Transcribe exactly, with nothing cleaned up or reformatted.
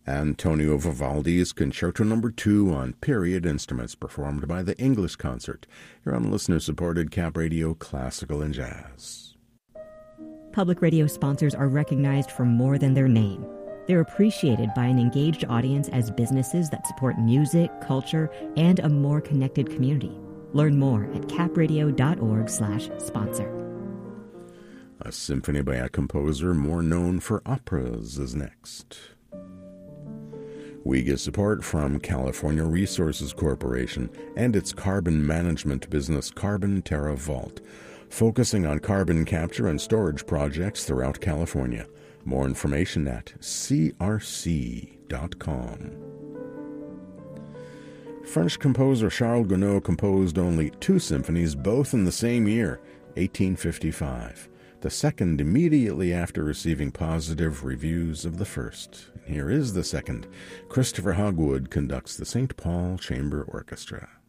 Antonio Vivaldi's Concerto Number two on period instruments, performed by the English Concert. You're on listener-supported Cap Radio Classical and Jazz. Public radio sponsors are recognized for more than their name. They're appreciated by an engaged audience as businesses that support music, culture, and a more connected community. Learn more at capradio.org slash sponsor. A symphony by a composer more known for operas is next. We get support from California Resources Corporation and its carbon management business Carbon Terra Vault, focusing on carbon capture and storage projects throughout California. More information at c r c dot com. French composer Charles Gounod composed only two symphonies, both in the same year, eighteen fifty-five. The second immediately after receiving positive reviews of the first. Here is the second. Christopher Hogwood conducts the Saint Paul Chamber Orchestra.